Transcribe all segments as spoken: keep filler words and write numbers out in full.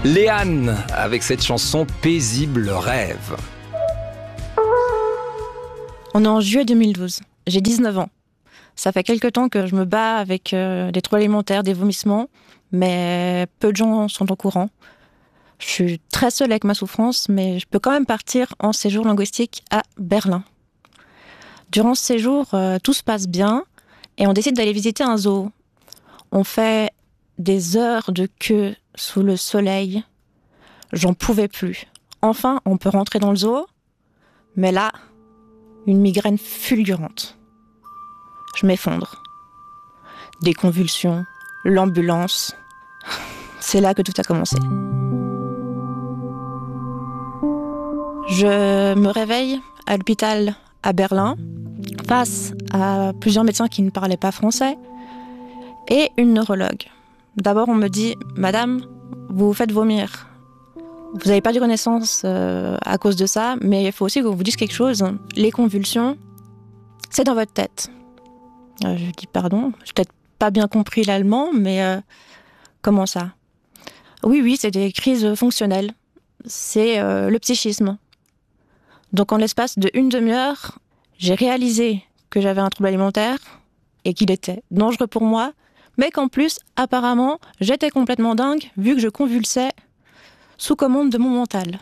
Léane, avec cette chanson Paisible rêve. On est en juillet deux mille douze. J'ai dix-neuf ans. Ça fait quelque temps que je me bats avec euh, des troubles alimentaires, des vomissements, mais peu de gens sont au courant. Je suis très seule avec ma souffrance, mais je peux quand même partir en séjour linguistique à Berlin. Durant ce séjour, euh, tout se passe bien et on décide d'aller visiter un zoo. On fait des heures de queue sous le soleil. J'en pouvais plus. Enfin, on peut rentrer dans le zoo, mais là, une migraine fulgurante. Je m'effondre. Des convulsions, l'ambulance. C'est là que tout a commencé. Je me réveille à l'hôpital à Berlin, face à plusieurs médecins qui ne parlaient pas français, et une neurologue. D'abord, on me dit « Madame, vous vous faites vomir. Vous avez perdu connaissance euh, à cause de ça, mais il faut aussi que vous vous dise quelque chose. Les convulsions, c'est dans votre tête. Euh, » Je dis « Pardon, j'ai peut-être pas bien compris l'allemand, mais euh, comment ça ?»« Oui, oui, c'est des crises fonctionnelles. C'est euh, le psychisme. » Donc, en l'espace de une demi-heure, j'ai réalisé que j'avais un trouble alimentaire et qu'il était dangereux pour moi, mais qu'en plus, apparemment, j'étais complètement dingue vu que je convulsais sous commande de mon mental.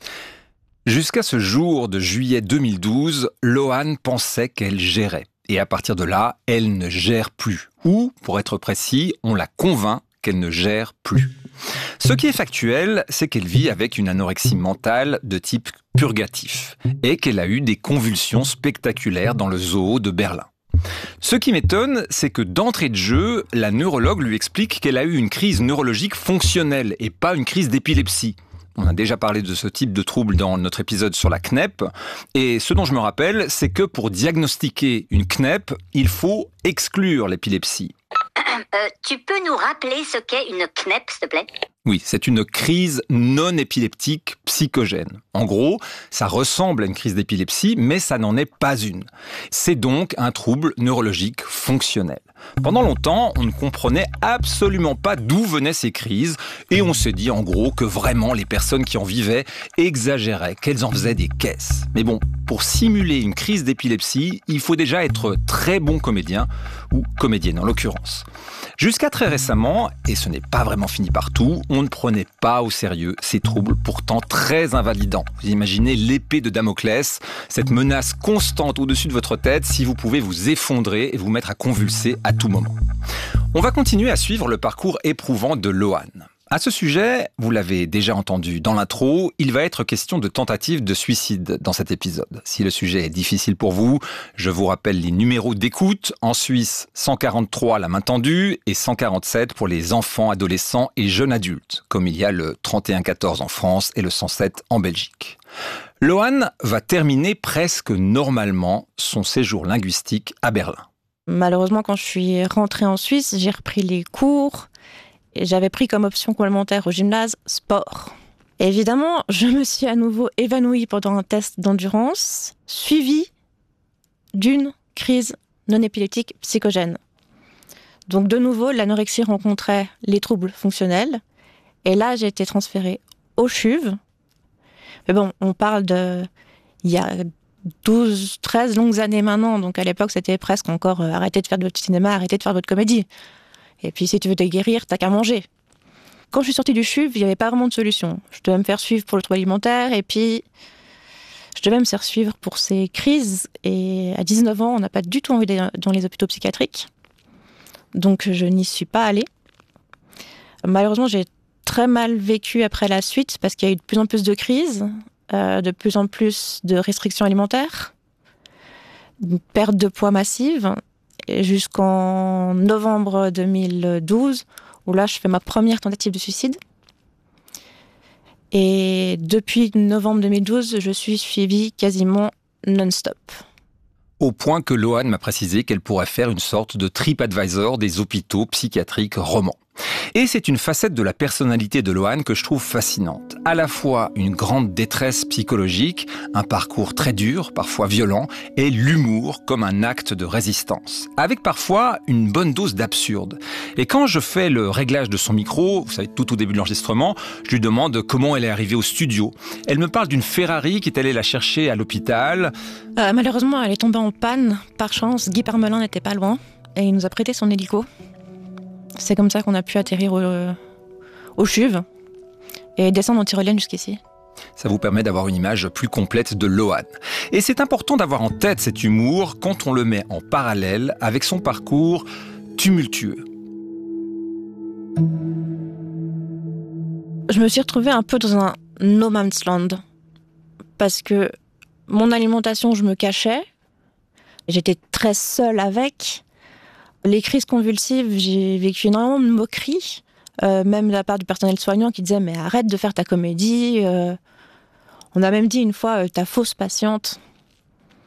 Jusqu'à ce jour de juillet deux mille douze, Loane pensait qu'elle gérait. Et à partir de là, elle ne gère plus. Ou, pour être précis, on la convainc qu'elle ne gère plus. Ce qui est factuel, c'est qu'elle vit avec une anorexie mentale de type purgatif et qu'elle a eu des convulsions spectaculaires dans le zoo de Berlin. Ce qui m'étonne, c'est que d'entrée de jeu, la neurologue lui explique qu'elle a eu une crise neurologique fonctionnelle et pas une crise d'épilepsie. On a déjà parlé de ce type de trouble dans notre épisode sur la C N E P. Et ce dont je me rappelle, c'est que pour diagnostiquer une C N E P, il faut exclure l'épilepsie. Euh, tu peux nous rappeler ce qu'est une C N E P, s'il te plaît ? Oui, c'est une crise non épileptique psychogène. En gros, ça ressemble à une crise d'épilepsie, mais ça n'en est pas une. C'est donc un trouble neurologique fonctionnel. Pendant longtemps, on ne comprenait absolument pas d'où venaient ces crises, et on s'est dit en gros que vraiment les personnes qui en vivaient exagéraient, qu'elles en faisaient des caisses. Mais bon, pour simuler une crise d'épilepsie, il faut déjà être très bon comédien, ou comédienne en l'occurrence. Jusqu'à très récemment, et ce n'est pas vraiment fini partout, on ne prenait pas au sérieux ces troubles pourtant très invalidants. Vous imaginez l'épée de Damoclès, cette menace constante au-dessus de votre tête si vous pouvez vous effondrer et vous mettre à convulser à tout moment. On va continuer à suivre le parcours éprouvant de Loane. À ce sujet, vous l'avez déjà entendu dans l'intro, il va être question de tentative de suicide dans cet épisode. Si le sujet est difficile pour vous, je vous rappelle les numéros d'écoute. En Suisse, cent quarante-trois la main tendue et cent quarante-sept pour les enfants, adolescents et jeunes adultes, comme il y a le trente et un quatorze en France et le cent sept en Belgique. Loane va terminer presque normalement son séjour linguistique à Berlin. Malheureusement, quand je suis rentrée en Suisse, j'ai repris les cours. Et j'avais pris comme option complémentaire au gymnase sport. Et évidemment, je me suis à nouveau évanouie pendant un test d'endurance, suivi d'une crise non épileptique psychogène. Donc de nouveau, l'anorexie rencontrait les troubles fonctionnels. Et là, j'ai été transférée au C H U V. Mais bon, on parle de... Il y a douze, treize longues années maintenant. Donc à l'époque, c'était presque encore euh, arrêtez de faire de votre cinéma, arrêtez de faire de votre comédie. Et puis, si tu veux te guérir, t'as qu'à manger. Quand je suis sortie du C H U V, il n'y avait pas vraiment de solution. Je devais me faire suivre pour le trouble alimentaire, et puis je devais me faire suivre pour ces crises. Et à dix-neuf ans, on n'a pas du tout envie d'aller dans les hôpitaux psychiatriques. Donc, je n'y suis pas allée. Malheureusement, j'ai très mal vécu après la suite, parce qu'il y a eu de plus en plus de crises, euh, de plus en plus de restrictions alimentaires, une perte de poids massive, jusqu'en novembre deux mille douze, où là, je fais ma première tentative de suicide. Et depuis novembre deux mille douze, je suis suivie quasiment non-stop. Au point que Loane m'a précisé qu'elle pourrait faire une sorte de TripAdvisor des hôpitaux psychiatriques romans. Et c'est une facette de la personnalité de Loane que je trouve fascinante. À la fois une grande détresse psychologique, un parcours très dur, parfois violent, et l'humour comme un acte de résistance, avec parfois une bonne dose d'absurde. Et quand je fais le réglage de son micro, vous savez, tout au début de l'enregistrement, je lui demande comment elle est arrivée au studio. Elle me parle d'une Ferrari qui est allée la chercher à l'hôpital. Euh, malheureusement, elle est tombée en panne. Par chance, Guy Parmelin n'était pas loin et il nous a prêté son hélico. C'est comme ça qu'on a pu atterrir au, au CHUV et descendre en tyrolienne jusqu'ici. Ça vous permet d'avoir une image plus complète de Loane. Et c'est important d'avoir en tête cet humour quand on le met en parallèle avec son parcours tumultueux. Je me suis retrouvée un peu dans un no man's land parce que mon alimentation, je me cachais. J'étais très seule avec. Les crises convulsives, j'ai vécu énormément de moqueries, euh, même de la part du personnel soignant qui disait « mais arrête de faire ta comédie euh. ». On a même dit une fois euh, « ta fausse patiente euh, ».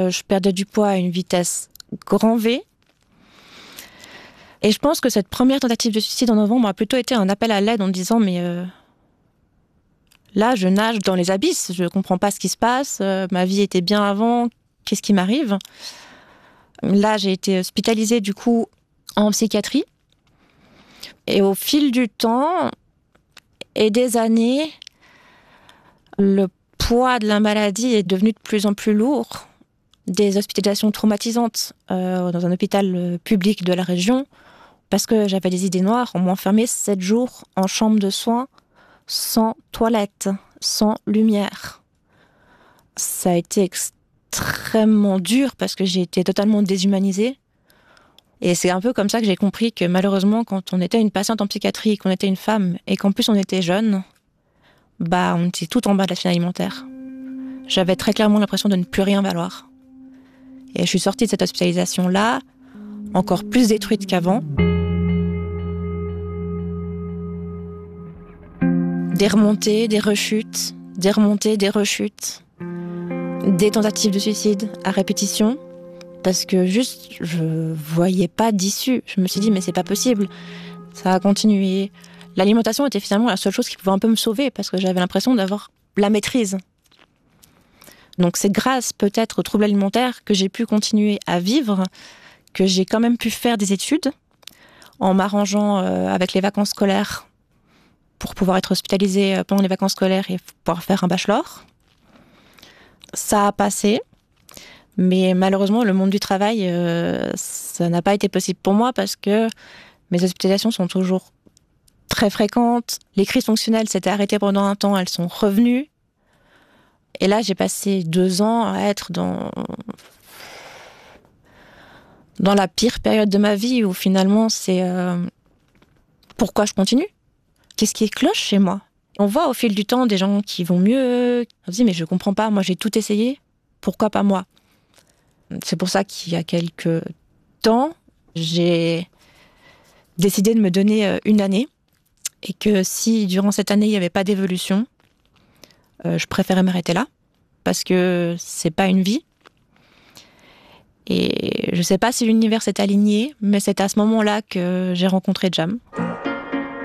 Je perdais du poids à une vitesse grand V. Et je pense que cette première tentative de suicide en novembre a plutôt été un appel à l'aide en disant « mais euh, là, je nage dans les abysses, je ne comprends pas ce qui se passe, euh, ma vie était bien avant, qu'est-ce qui m'arrive ?» Là, j'ai été hospitalisée du coup en psychiatrie. Et au fil du temps et des années, le poids de la maladie est devenu de plus en plus lourd. Des hospitalisations traumatisantes euh, dans un hôpital public de la région parce que j'avais des idées noires. On m'a enfermée sept jours en chambre de soins sans toilette, sans lumière. Ça a été extrêmement extrêmement dur parce que j'ai été totalement déshumanisée. Et c'est un peu comme ça que j'ai compris que malheureusement, quand on était une patiente en psychiatrie, qu'on était une femme et qu'en plus on était jeune, bah on était tout en bas de la chaîne alimentaire. J'avais très clairement l'impression de ne plus rien valoir. Et je suis sortie de cette hospitalisation-là, encore plus détruite qu'avant. Des remontées, des rechutes, des remontées, des rechutes. Des tentatives de suicide à répétition, parce que juste, je voyais pas d'issue. Je me suis dit, mais c'est pas possible. Ça a continué. L'alimentation était finalement la seule chose qui pouvait un peu me sauver, parce que j'avais l'impression d'avoir la maîtrise. Donc c'est grâce peut-être aux troubles alimentaires que j'ai pu continuer à vivre, que j'ai quand même pu faire des études, en m'arrangeant euh, avec les vacances scolaires, pour pouvoir être hospitalisée pendant les vacances scolaires et pouvoir faire un bachelor. Ça a passé, mais malheureusement, le monde du travail, euh, ça n'a pas été possible pour moi parce que mes hospitalisations sont toujours très fréquentes. Les crises fonctionnelles s'étaient arrêtées pendant un temps, elles sont revenues. Et là, j'ai passé deux ans à être dans, dans la pire période de ma vie où finalement, c'est euh, pourquoi je continue ? Qu'est-ce qui cloche chez moi ? On voit au fil du temps des gens qui vont mieux. On se dit, mais je comprends pas, moi j'ai tout essayé, pourquoi pas moi ? C'est pour ça qu'il y a quelques temps, j'ai décidé de me donner une année et que si durant cette année il n'y avait pas d'évolution, euh, je préférais m'arrêter là parce que c'est pas une vie. Et je sais pas si l'univers s'est aligné, mais c'est à ce moment-là que j'ai rencontré Jam.